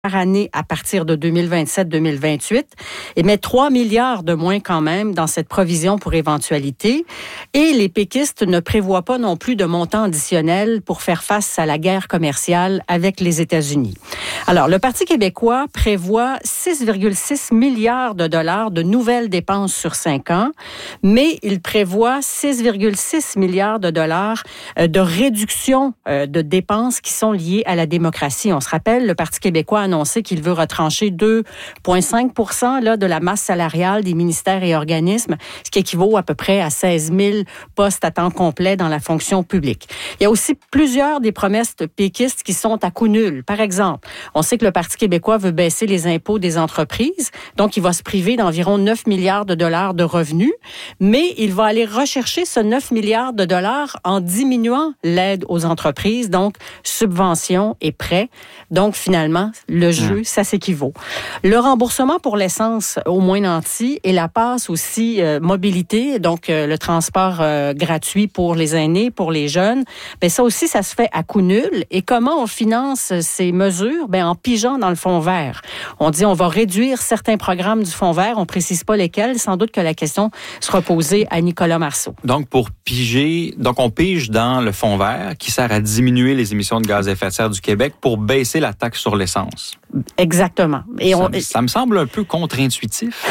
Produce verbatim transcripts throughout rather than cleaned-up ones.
par année à partir de deux mille vingt-sept deux mille vingt-huit et met trois milliards de moins quand même dans cette provision pour éventualité. Et les péquistes ne prévoient pas non plus de montant additionnel pour faire face à la guerre commerciale avec les États-Unis. Alors, le Parti québécois prévoit six virgule six milliards de dollars de nouvelles dépenses sur cinq ans, mais il prévoit six virgule six milliards de dollars de réduction de dépenses qui sont liées à la démocratie. On se rappelle, le Parti québécois a annoncé qu'il veut retrancher deux virgule cinq pour cent là, de la masse salariale des ministères et organismes, ce qui équivaut à peu près à seize mille postes à temps complet dans la fonction publique. Il y a aussi plusieurs des promesses péquistes qui sont à coût nul. Par exemple, on sait que le Parti québécois veut baisser les impôts des entreprises, donc il va se priver d'environ neuf milliards de dollars de revenus, mais il va aller rechercher ce neuf milliards de dollars en diminuant l'aide aux entreprises, donc subventions et prêts. Donc finalement, le jeu, mmh. ça s'équivaut. Le remboursement pour l'essence au moins nanti et la passe aussi euh, mobilité, donc euh, le transport euh, gratuit pour les aînés, pour les jeunes, bien ça aussi, ça se fait à coût nul. Et comment on finance ces mesures? Bien en pigeant dans le fonds vert. On dit on va réduire certains programmes du fonds vert, on précise pas lesquels, sans doute que la question sera posée à Nicolas Marceau. Donc pour piger, donc on pige dans le fonds vert qui sert à diminuer les émissions de gaz à effet de serre du Québec pour baisser la taxe sur l'essence. Exactement. Et ça, on, ça me semble un peu contre-intuitif.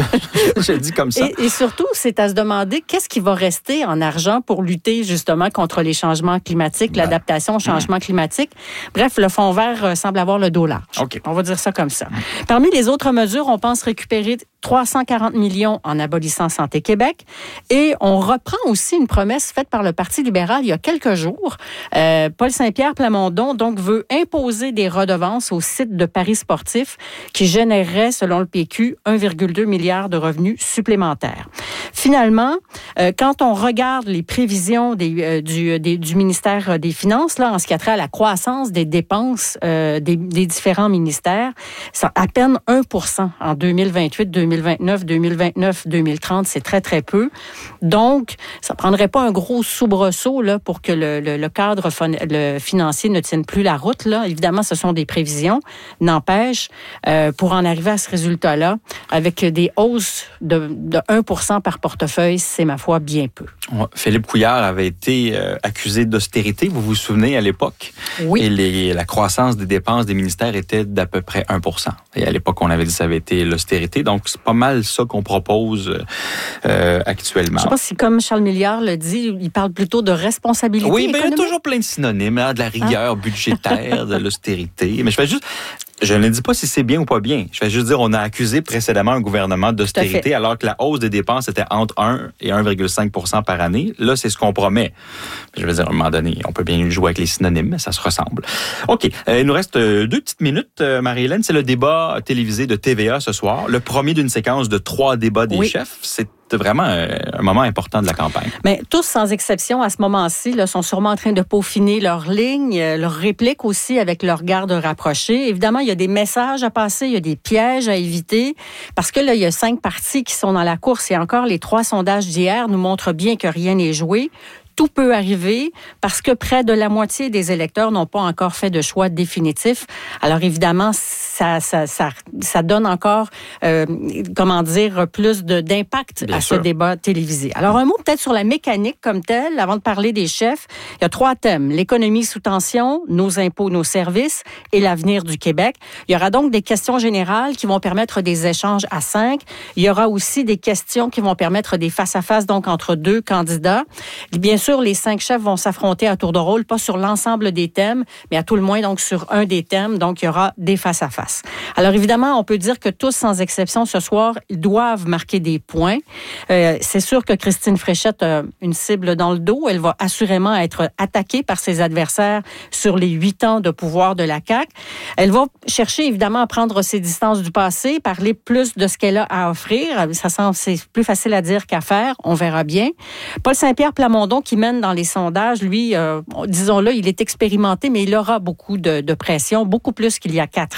je, je le dis comme ça. Et, et surtout, c'est à se demander qu'est-ce qui va rester en argent pour lutter justement contre les changements climatiques, ben, l'adaptation au changement mmh. climatique. Bref, le fonds vert semble avoir le dos large. Okay. On va dire ça comme ça. Mmh. Parmi les autres mesures, on pense récupérer trois cent quarante millions en abolissant Santé Québec et on reprend aussi une promesse faite par le Parti libéral il y a quelques jours. Euh, Paul Saint-Pierre Plamondon donc veut imposer des redevances aux sites de paris sportifs qui généreraient, selon le P Q, un virgule deux milliard de revenus supplémentaires. Finalement, euh, quand on regarde les prévisions des, euh, du, des, du ministère des Finances, là, en ce qui a trait à la croissance des dépenses euh, des, des différents ministères, c'est à peine un pour cent en deux mille vingt-huit deux mille vingt-neuf, deux mille vingt-neuf deux mille trente, c'est très, très peu. Donc, ça ne prendrait pas un gros soubresaut là, pour que le, le, le cadre fon- le financier ne tienne plus la route. Là. Évidemment, ce sont des prévisions. N'empêche, euh, pour en arriver à ce résultat-là, avec des hausses de, de un pour cent par portefeuille, c'est, ma foi, bien peu. Philippe Couillard avait été euh, accusé d'austérité, vous vous souvenez, à l'époque? Oui. Et les, la croissance des dépenses des ministères était d'à peu près un pour cent. Et à l'époque, on avait dit que ça avait été l'austérité. Donc, c'est pas mal ça qu'on propose euh, actuellement. Je ne sais pas si, comme Charles Milliard le dit, il parle plutôt de responsabilité Oui, économique. mais il y a toujours plein de synonymes, hein, de la rigueur ah. budgétaire, de l'austérité. Mais je fais juste... Je ne dis pas si c'est bien ou pas bien. Je vais juste dire on a accusé précédemment un gouvernement d'austérité alors que la hausse des dépenses était entre un et un virgule cinq pour cent par année. Là, c'est ce qu'on promet. Je veux dire, à un moment donné, on peut bien jouer avec les synonymes, mais ça se ressemble. OK. Euh, il nous reste deux petites minutes, Marie-Hélène. C'est le débat télévisé de T V A ce soir. Le premier d'une séquence de trois débats des oui. chefs. C'est vraiment un moment important de la campagne. Mais tous, sans exception, à ce moment-ci, là, sont sûrement en train de peaufiner leurs lignes, leurs répliques aussi avec leur garde rapprochée. Évidemment, il y a des messages à passer, il y a des pièges à éviter, parce que là, il y a cinq partis qui sont dans la course et encore les trois sondages d'hier nous montrent bien que rien n'est joué. Tout peut arriver parce que près de la moitié des électeurs n'ont pas encore fait de choix définitif. Alors évidemment, ça, ça, ça, ça donne encore, euh, comment dire, plus de, d'impact Bien à sûr. ce débat télévisé. Alors un mot peut-être sur la mécanique comme telle, avant de parler des chefs. Il y a trois thèmes. L'économie sous tension, nos impôts, nos services et l'avenir du Québec. Il y aura donc des questions générales qui vont permettre des échanges à cinq. Il y aura aussi des questions qui vont permettre des face-à-face donc entre deux candidats. Bien sûr, les cinq chefs vont s'affronter à tour de rôle, pas sur l'ensemble des thèmes, mais à tout le moins donc sur un des thèmes. Donc, il y aura des face-à-face. Alors, évidemment, on peut dire que tous, sans exception, ce soir, ils doivent marquer des points. Euh, c'est sûr que Christine Fréchette a une cible dans le dos. Elle va assurément être attaquée par ses adversaires sur les huit ans de pouvoir de la C A Q. Elle va chercher, évidemment, à prendre ses distances du passé, parler plus de ce qu'elle a à offrir. Ça semble, c'est plus facile à dire qu'à faire. On verra bien. Paul Saint-Pierre Plamondon, qui mène dans les sondages, lui, euh, disons-le, il est expérimenté, mais il aura beaucoup de, de pression, beaucoup plus qu'il y a quatre ans.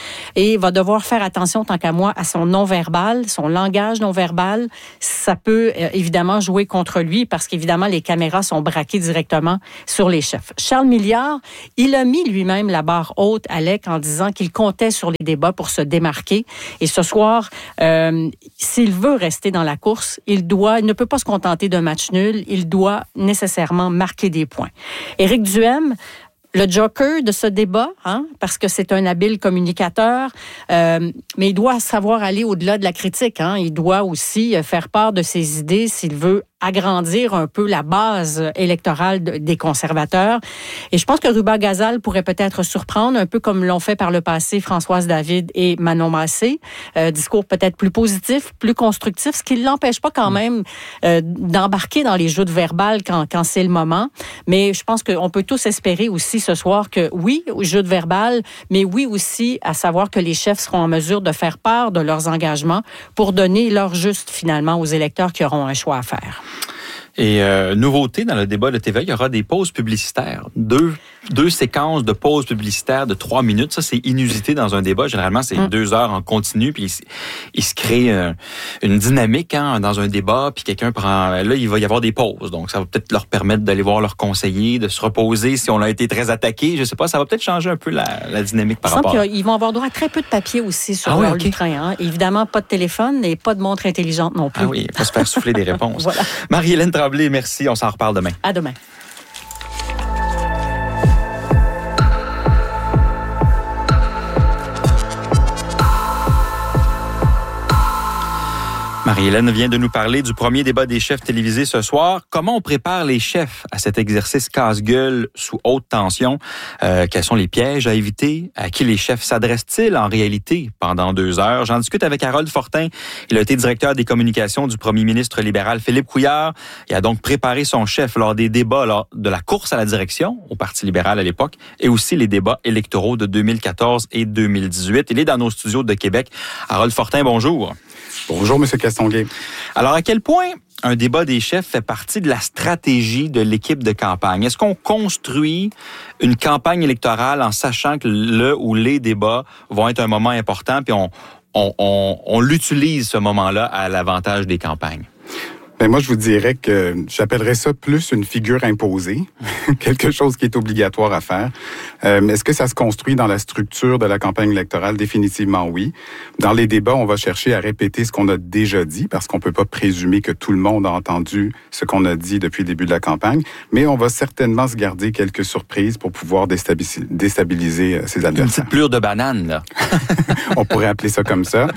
et va devoir faire attention, tant qu'à moi, à son non-verbal, son langage non-verbal. Ça peut euh, évidemment jouer contre lui parce qu'évidemment, les caméras sont braquées directement sur les chefs. Charles Milliard, il a mis lui-même la barre haute à L E C en disant qu'il comptait sur les débats pour se démarquer. Et ce soir, euh, s'il veut rester dans la course, il doit, il ne peut pas se contenter d'un match nul, il doit nécessairement marquer des points. Éric Duhem, le joker de ce débat, hein, parce que c'est un habile communicateur, euh, mais il doit savoir aller au-delà de la critique. Hein. Il doit aussi faire part de ses idées s'il veut agrandir un peu la base électorale de, des conservateurs. Et je pense que Ruba Gazal pourrait peut-être surprendre, un peu comme l'ont fait par le passé Françoise David et Manon Massé. Euh, discours peut-être plus positif, plus constructif, ce qui ne l'empêche pas quand même euh, d'embarquer dans les jeux de verbal quand, quand c'est le moment. Mais je pense qu'on peut tous espérer aussi ce soir que oui, aux jeux de verbal, mais oui aussi à savoir que les chefs seront en mesure de faire part de leurs engagements pour donner leur juste finalement aux électeurs qui auront un choix à faire. Et euh, nouveauté dans le débat de T V A, il y aura des pauses publicitaires. Deux, deux séquences de pauses publicitaires de trois minutes. Ça, c'est inusité dans un débat. Généralement, c'est mmh. deux heures en continu. Puis il, il se crée euh, une dynamique hein, dans un débat. Puis quelqu'un prend... Là, il va y avoir des pauses. Donc, ça va peut-être leur permettre d'aller voir leur conseiller, de se reposer si on a été très attaqué. Je sais pas, ça va peut-être changer un peu la, la dynamique par rapport... Ils vont avoir droit à très peu de papier aussi sur ah, leur oui, okay. train. Hein. Évidemment, pas de téléphone et pas de montre intelligente non plus. Ah oui, il faut se faire souffler des réponses. Voilà. Marie-Hélène Tremblay, merci. On s'en reparle demain. À demain. Marie-Hélène vient de nous parler du premier débat des chefs télévisés ce soir. Comment on prépare les chefs à cet exercice casse-gueule sous haute tension? Euh, quels sont les pièges à éviter? À qui les chefs s'adressent-ils en réalité pendant deux heures? J'en discute avec Harold Fortin. Il a été directeur des communications du premier ministre libéral Philippe Couillard. Il a donc préparé son chef lors des débats lors de la course à la direction au Parti libéral à l'époque et aussi les débats électoraux de deux mille quatorze et deux mille dix-huit. Il est dans nos studios de Québec. Harold Fortin, bonjour. Bonjour, M. Castonguay. Alors, à quel point un débat des chefs fait partie de la stratégie de l'équipe de campagne? Est-ce qu'on construit une campagne électorale en sachant que le ou les débats vont être un moment important, puis on, on, on, on l'utilise ce moment-là à l'avantage des campagnes? Ben moi, je vous dirais que j'appellerais ça plus une figure imposée, quelque chose qui est obligatoire à faire. Euh, est-ce que ça se construit dans la structure de la campagne électorale? Définitivement oui. Dans les débats, on va chercher à répéter ce qu'on a déjà dit, parce qu'on peut pas présumer que tout le monde a entendu ce qu'on a dit depuis le début de la campagne, mais on va certainement se garder quelques surprises pour pouvoir déstabiliser, déstabiliser ses adversaires. Une petite plure de banane, là. On pourrait appeler ça comme ça.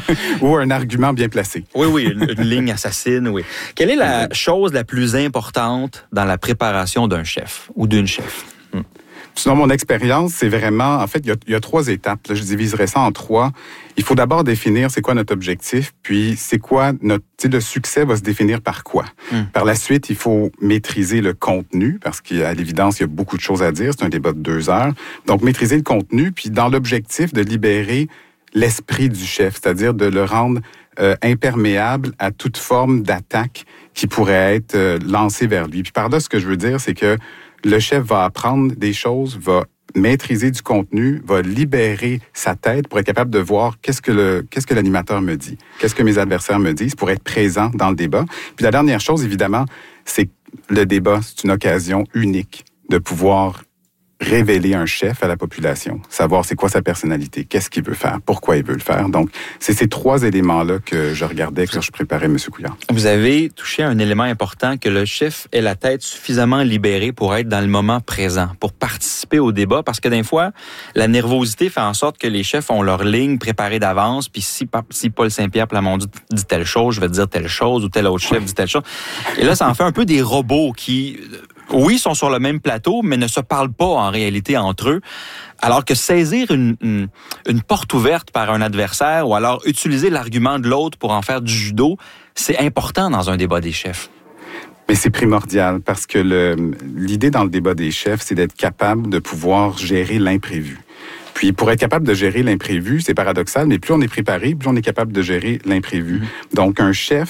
Ou un argument bien placé. Oui, oui, une, une ligne assassine, oui. Quelle est la chose la plus importante dans la préparation d'un chef ou d'une chef? Hmm. Selon mon expérience, c'est vraiment... En fait, il y a, il y a trois étapes. Là, je diviserais ça en trois. Il faut d'abord définir c'est quoi notre objectif, puis c'est quoi notre... Tu sais, le succès va se définir par quoi? Hmm. Par la suite, il faut maîtriser le contenu, parce qu'à l'évidence, il y a beaucoup de choses à dire. C'est un débat de deux heures. Donc, maîtriser le contenu, puis dans l'objectif de libérer l'esprit du chef, c'est-à-dire de le rendre euh, imperméable à toute forme d'attaque qui pourrait être euh, lancée vers lui. Puis par là, ce que je veux dire, c'est que le chef va apprendre des choses, va maîtriser du contenu, va libérer sa tête pour être capable de voir qu'est-ce que le qu'est-ce que l'animateur me dit, qu'est-ce que mes adversaires me disent, pour être présent dans le débat. Puis la dernière chose, évidemment, c'est que le débat, c'est une occasion unique de pouvoir révéler un chef à la population, savoir c'est quoi sa personnalité, qu'est-ce qu'il veut faire, pourquoi il veut le faire. Donc, c'est ces trois éléments-là que je regardais quand je préparais M. Couillard. Vous avez touché à un élément important, que le chef ait la tête suffisamment libérée pour être dans le moment présent, pour participer au débat, parce que des fois, la nervosité fait en sorte que les chefs ont leur ligne préparée d'avance, puis si, si Paul Saint-Pierre Plamondon dit telle chose, je vais dire telle chose, ou tel autre chef dit telle chose. Et là, ça en fait un peu des robots qui... Oui, sont sur le même plateau, mais ne se parlent pas en réalité entre eux. Alors que saisir une, une, une porte ouverte par un adversaire ou alors utiliser l'argument de l'autre pour en faire du judo, c'est important dans un débat des chefs. Mais c'est primordial parce que le, l'idée dans le débat des chefs, c'est d'être capable de pouvoir gérer l'imprévu. Puis pour être capable de gérer l'imprévu, c'est paradoxal, mais plus on est préparé, plus on est capable de gérer l'imprévu. Mmh. Donc un chef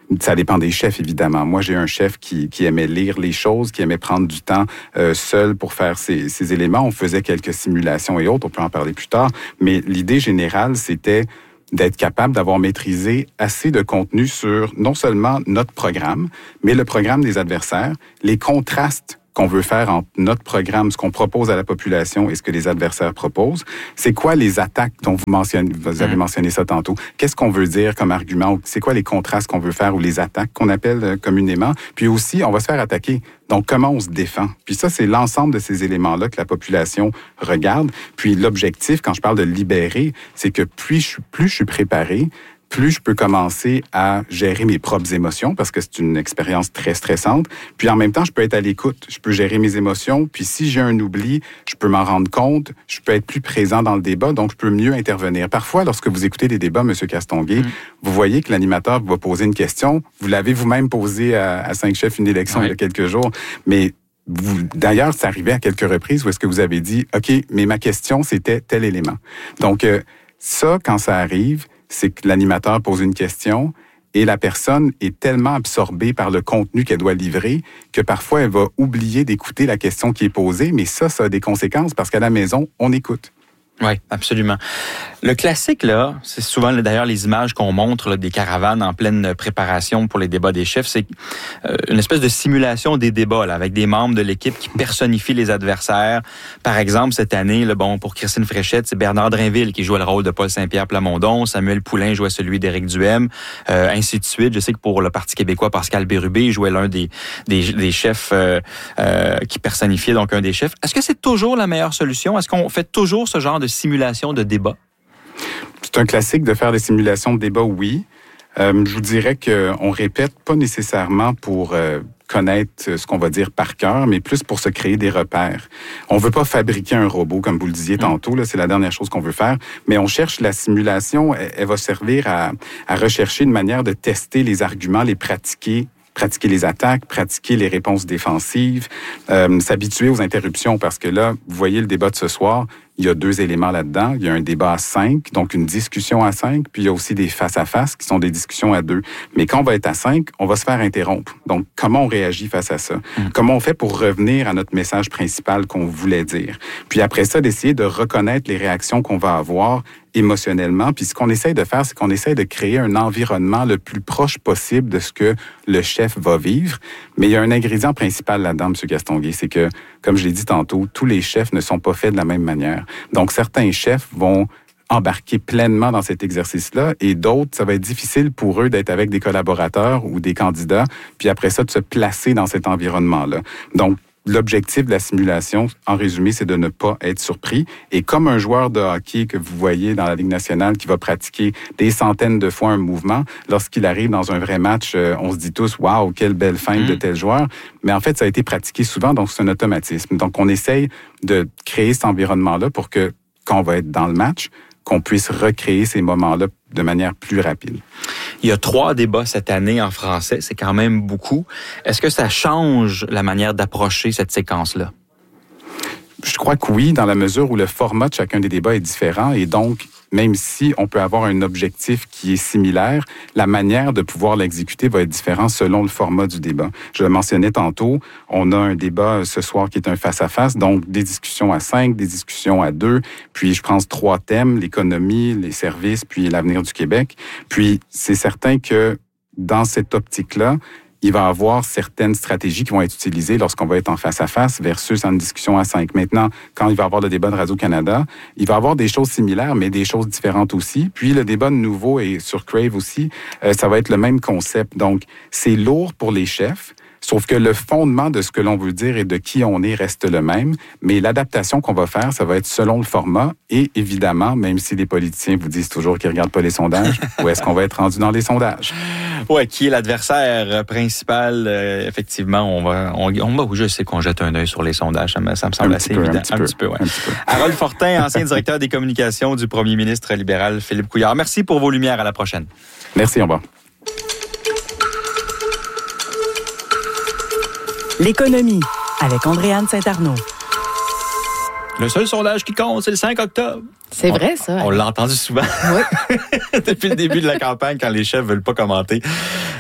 Ça dépend des chefs, évidemment. Moi, j'ai un chef qui, qui aimait lire les choses, qui aimait prendre du temps euh, seul pour faire ces, ces éléments. On faisait quelques simulations et autres, on peut en parler plus tard. Mais l'idée générale, c'était d'être capable d'avoir maîtrisé assez de contenu sur non seulement notre programme, mais le programme des adversaires, les contrastes qu'on veut faire entre notre programme, ce qu'on propose à la population et ce que les adversaires proposent. C'est quoi les attaques dont vous mentionnez, vous avez mentionné ça tantôt? Qu'est-ce qu'on veut dire comme argument? C'est quoi les contrastes qu'on veut faire ou les attaques qu'on appelle communément? Puis aussi, on va se faire attaquer. Donc, comment on se défend? Puis ça, c'est l'ensemble de ces éléments-là que la population regarde. Puis l'objectif, quand je parle de libérer, c'est que plus je, plus je suis préparé, plus je peux commencer à gérer mes propres émotions parce que c'est une expérience très stressante. Puis en même temps, je peux être à l'écoute, je peux gérer mes émotions. Puis si j'ai un oubli, je peux m'en rendre compte, je peux être plus présent dans le débat, donc je peux mieux intervenir. Parfois, lorsque vous écoutez des débats, M. Castonguay, mmh. vous voyez que l'animateur va poser une question. Vous l'avez vous-même posé à, à cinq chefs une élection oui. il y a quelques jours, mais vous, d'ailleurs, c'est arrivé à quelques reprises où est-ce que vous avez dit, OK, mais ma question, c'était tel élément. Donc euh, ça, quand ça arrive, c'est que l'animateur pose une question et la personne est tellement absorbée par le contenu qu'elle doit livrer que parfois elle va oublier d'écouter la question qui est posée, mais ça, ça a des conséquences parce qu'à la maison, on écoute. Oui, absolument. Le classique, là, c'est souvent d'ailleurs les images qu'on montre là, des caravanes en pleine préparation pour les débats des chefs, c'est euh, une espèce de simulation des débats là, avec des membres de l'équipe qui personnifient les adversaires. Par exemple, cette année, là, bon, pour Christine Fréchette, c'est Bernard Drinville qui jouait le rôle de Paul Saint-Pierre Plamondon, Samuel Poulain jouait celui d'Éric Duhem, euh, ainsi de suite. Je sais que pour le Parti québécois, Pascal Bérubé jouait l'un des, des, des chefs euh, euh, qui personnifiait donc un des chefs. Est-ce que c'est toujours la meilleure solution? Est-ce qu'on fait toujours ce genre de simulation de débat? C'est un classique de faire des simulations de débat, oui. Euh, je vous dirais qu'on répète pas nécessairement pour euh, connaître ce qu'on va dire par cœur, mais plus pour se créer des repères. On veut pas fabriquer un robot, comme vous le disiez tantôt, là, c'est la dernière chose qu'on veut faire, mais on cherche la simulation, elle, elle va servir à, à rechercher une manière de tester les arguments, les pratiquer, pratiquer les attaques, pratiquer les réponses défensives, euh, s'habituer aux interruptions, parce que là, vous voyez le débat de ce soir, il y a deux éléments là-dedans. Il y a un débat à cinq, donc une discussion à cinq, puis il y a aussi des face-à-face qui sont des discussions à deux. Mais quand on va être à cinq, on va se faire interrompre. Donc, comment on réagit face à ça? Mmh. Comment on fait pour revenir à notre message principal qu'on voulait dire? Puis après ça, d'essayer de reconnaître les réactions qu'on va avoir émotionnellement. Puis ce qu'on essaye de faire, c'est qu'on essaye de créer un environnement le plus proche possible de ce que le chef va vivre. Mais il y a un ingrédient principal là-dedans, M. Castonguay, c'est que, comme je l'ai dit tantôt, tous les chefs ne sont pas faits de la même manière. Donc, certains chefs vont embarquer pleinement dans cet exercice-là et d'autres, ça va être difficile pour eux d'être avec des collaborateurs ou des candidats, puis après ça, de se placer dans cet environnement-là. Donc, l'objectif de la simulation, en résumé, c'est de ne pas être surpris. Et comme un joueur de hockey que vous voyez dans la Ligue nationale qui va pratiquer des centaines de fois un mouvement, lorsqu'il arrive dans un vrai match, on se dit tous « Wow, quelle belle feinte mmh. de tel joueur ». Mais en fait, ça a été pratiqué souvent, donc c'est un automatisme. Donc, on essaye de créer cet environnement-là pour que, quand on va être dans le match, qu'on puisse recréer ces moments-là de manière plus rapide. Il y a trois débats cette année en français, c'est quand même beaucoup. Est-ce que ça change la manière d'approcher cette séquence-là? Je crois que oui, dans la mesure où le format de chacun des débats est différent et donc, même si on peut avoir un objectif qui est similaire, la manière de pouvoir l'exécuter va être différente selon le format du débat. Je le mentionnais tantôt, on a un débat ce soir qui est un face-à-face, donc des discussions à cinq, des discussions à deux, puis je pense trois thèmes, l'économie, les services, puis l'avenir du Québec. Puis c'est certain que dans cette optique-là, il va y avoir certaines stratégies qui vont être utilisées lorsqu'on va être en face-à-face versus en discussion à cinq. Maintenant, quand il va y avoir le débat de Radio-Canada, il va y avoir des choses similaires, mais des choses différentes aussi. Puis le débat de nouveau et sur Crave aussi, euh, ça va être le même concept. Donc, c'est lourd pour les chefs, sauf que le fondement de ce que l'on veut dire et de qui on est reste le même, mais l'adaptation qu'on va faire, ça va être selon le format et évidemment, même si les politiciens vous disent toujours qu'ils ne regardent pas les sondages, où est-ce qu'on va être rendu dans les sondages? Oui, qui est l'adversaire principal? Euh, effectivement, on va, on, on va, je sais qu'on jette un œil sur les sondages, ça me, ça me semble un assez peu, évident. Un petit un peu, petit peu, ouais. un petit peu. Harold Fortin, ancien directeur des communications du premier ministre libéral Philippe Couillard. Merci pour vos lumières. À la prochaine. Merci, au revoir. L'économie, avec Andréane Saint-Arnaud. Le seul sondage qui compte, c'est le cinq octobre. C'est on, vrai, ça. On l'a entendu souvent. Oui. Depuis le début de la campagne, quand les chefs veulent pas commenter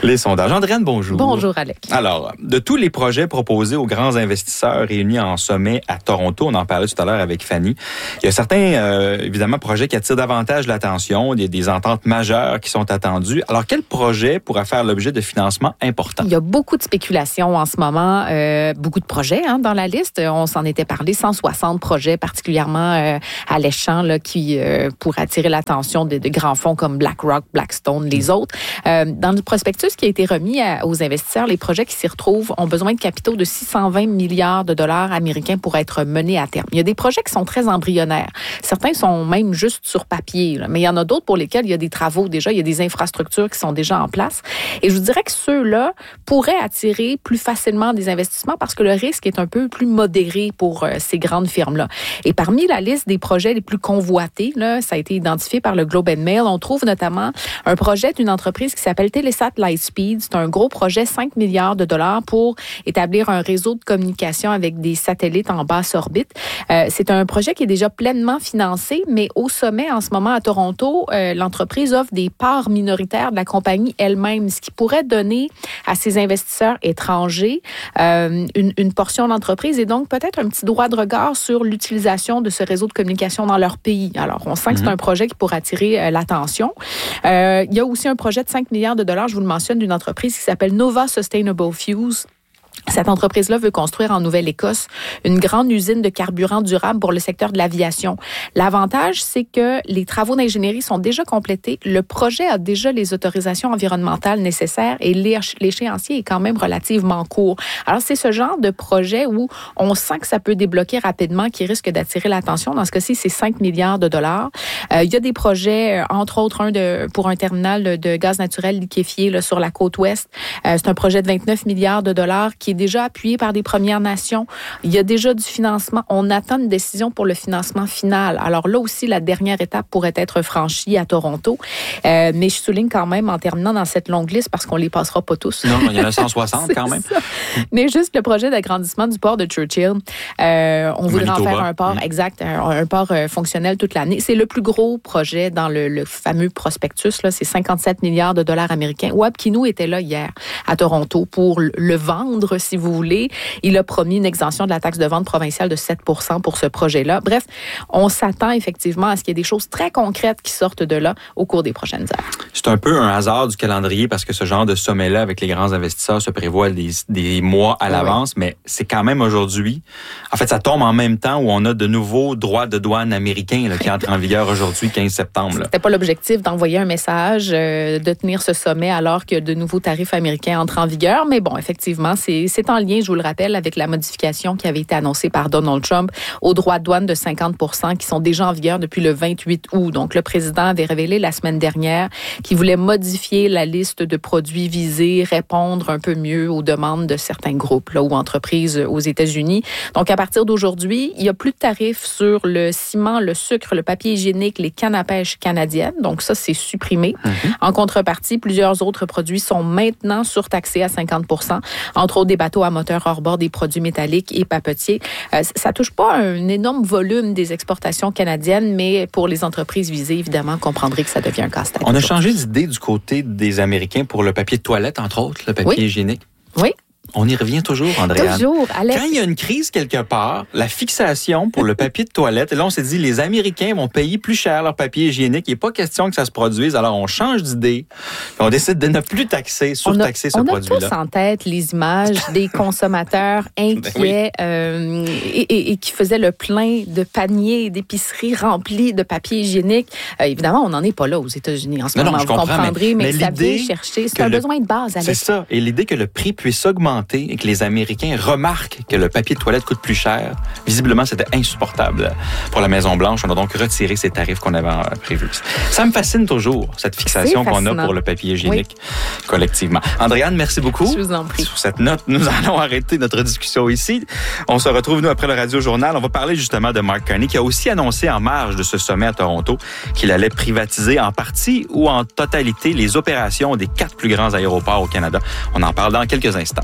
Les sondages. Andréane, bonjour. Bonjour, Alex. Alors, de tous les projets proposés aux grands investisseurs réunis en sommet à Toronto, on en parlait tout à l'heure avec Fanny, il y a certains, euh, évidemment, projets qui attirent davantage l'attention, il y a des ententes majeures qui sont attendues. Alors, quel projet pourrait faire l'objet de financements importants? Il y a beaucoup de spéculations en ce moment, euh, beaucoup de projets hein, dans la liste. On s'en était parlé, cent soixante projets particulièrement euh, alléchants là, qui euh, pourraient attirer l'attention de, de grands fonds comme BlackRock, Blackstone, les autres. Euh, dans le prospectus qui a été remis à, aux investisseurs, les projets qui s'y retrouvent ont besoin de capitaux de six cent vingt milliards de dollars américains pour être menés à terme. Il y a des projets qui sont très embryonnaires. Certains sont même juste sur papier, là, mais il y en a d'autres pour lesquels il y a des travaux déjà, il y a des infrastructures qui sont déjà en place. Et je vous dirais que ceux-là pourraient attirer plus facilement des investissements parce que le risque est un peu plus modéré pour euh, ces grandes firmes-là. Et parmi la liste des projets les plus convoités, là, ça a été identifié par le Globe and Mail, on trouve notamment un projet d'une entreprise qui s'appelle Telesat Lightspeed. C'est un gros projet, cinq milliards de dollars pour établir un réseau de communication avec des satellites en basse orbite. Euh, c'est un projet qui est déjà pleinement financé, mais au sommet en ce moment à Toronto, euh, l'entreprise offre des parts minoritaires de la compagnie elle-même, ce qui pourrait donner à ses investisseurs étrangers euh, une, une portion d'entreprise et donc peut-être un petit droit de regard sur l'utilisation de ce réseau de communication dans leur pays. Alors, on sent que c'est un projet qui pourrait attirer euh, l'attention. Euh, il y a aussi un projet de cinq milliards de dollars, je vous le mentionne, d'une entreprise qui s'appelle Nova Sustainable Fuels. Cette entreprise-là veut construire en Nouvelle-Écosse une grande usine de carburant durable pour le secteur de l'aviation. L'avantage, c'est que les travaux d'ingénierie sont déjà complétés. Le projet a déjà les autorisations environnementales nécessaires et l'échéancier est quand même relativement court. Alors, c'est ce genre de projet où on sent que ça peut débloquer rapidement, qui risque d'attirer l'attention. Dans ce cas-ci, c'est cinq milliards de dollars. Euh, il y a des projets, entre autres, un de, pour un terminal de gaz naturel liquéfié là, sur la côte ouest. Euh, c'est un projet de vingt-neuf milliards de dollars qui est déjà appuyé par des Premières Nations. Il y a déjà du financement. On attend une décision pour le financement final. Alors là aussi, la dernière étape pourrait être franchie à Toronto. Euh, mais je souligne quand même, en terminant dans cette longue liste, parce qu'on les passera pas tous. Non, il y en a cent soixante quand même. Ça. Mais juste le projet d'agrandissement du port de Churchill. Euh, on voudrait en faire un port, mmh. exact, un, un port euh, fonctionnel toute l'année. C'est le plus gros projet dans le, le fameux prospectus. Là, c'est cinquante-sept milliards de dollars américains. Wab Kinew était là hier à Toronto pour le vendre, si vous voulez. Il a promis une exemption de la taxe de vente provinciale de sept pour cent pour ce projet-là. Bref, on s'attend effectivement à ce qu'il y ait des choses très concrètes qui sortent de là au cours des prochaines heures. C'est un peu un hasard du calendrier parce que ce genre de sommet-là avec les grands investisseurs se prévoit des, des mois à l'avance, oui. mais c'est quand même aujourd'hui. En fait, ça tombe en même temps où on a de nouveaux droits de douane américains là, qui entrent en vigueur aujourd'hui, quinze septembre. Là. C'était pas l'objectif d'envoyer un message, euh, de tenir ce sommet alors que de nouveaux tarifs américains entrent en vigueur, mais bon, effectivement, c'est, c'est en lien, je vous le rappelle, avec la modification qui avait été annoncée par Donald Trump aux droits de douane de cinquante pour cent qui sont déjà en vigueur depuis le vingt-huit août. Donc, le président avait révélé la semaine dernière qu'il voulait modifier la liste de produits visés, répondre un peu mieux aux demandes de certains groupes là, ou entreprises aux États-Unis. Donc, à partir d'aujourd'hui, il n'y a plus de tarifs sur le ciment, le sucre, le papier hygiénique, les cannes à pêche canadiennes. Donc, ça, c'est supprimé. Mm-hmm. En contrepartie, plusieurs autres produits sont maintenant surtaxés à cinquante pour cent, entre autres des bateaux à moteur hors-bord, des produits métalliques et papetiers. Euh, ça touche pas un énorme volume des exportations canadiennes, mais pour les entreprises visées, évidemment, vous comprendrez que ça devient un casse-tête. On a changé d'idée du côté des Américains pour le papier de toilette, entre autres, le papier oui. hygiénique. Oui. On y revient toujours, Andréane. Toujours, Alex. Quand il y a une crise quelque part, la fixation pour le papier de toilette, et là, on s'est dit, les Américains vont payer plus cher leur papier hygiénique. Il n'est pas question que ça se produise. Alors, on change d'idée. On décide de ne plus taxer, surtaxer ce on produit-là. On a tous en tête les images des consommateurs inquiets ben oui. euh, et, et, et qui faisaient le plein de paniers d'épicerie remplis de papier hygiénique. Euh, évidemment, on n'en est pas là aux États-Unis en ce non, moment. Non, je vous comprends, comprendrez, mais, mais, mais ça vient chercher. C'est un le, besoin de base, Alex. C'est ça. Et l'idée que le prix puisse augmenter et que les Américains remarquent que le papier de toilette coûte plus cher, visiblement, c'était insupportable pour la Maison-Blanche. On a donc retiré ces tarifs qu'on avait prévus. Ça me fascine toujours, cette fixation qu'on a pour le papier hygiénique oui. collectivement. Andréane, merci beaucoup. Je vous en prie. Sur cette note, nous allons arrêter notre discussion ici. On se retrouve, nous, après le Radio-Journal. On va parler justement de Mark Carney, qui a aussi annoncé en marge de ce sommet à Toronto qu'il allait privatiser en partie ou en totalité les opérations des quatre plus grands aéroports au Canada. On en parle dans quelques instants.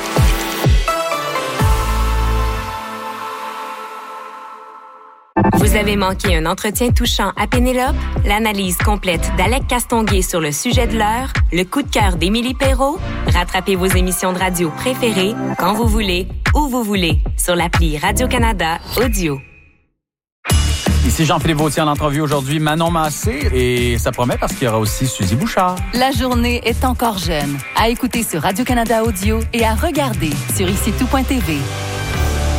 Vous Vous avez manqué un entretien touchant à Pénélope? L'analyse complète d'Alec Castonguay sur le sujet de l'heure? Le coup de cœur d'Émilie Perrault? Rattrapez vos émissions de radio préférées quand vous voulez, où vous voulez, sur l'appli Radio-Canada Audio. Ici Jean-Philippe Vautier en entrevue aujourd'hui, Manon Massé, et ça promet parce qu'il y aura aussi Suzy Bouchard. La journée est encore jeune. À écouter sur Radio-Canada Audio et à regarder sur ici tout point t v.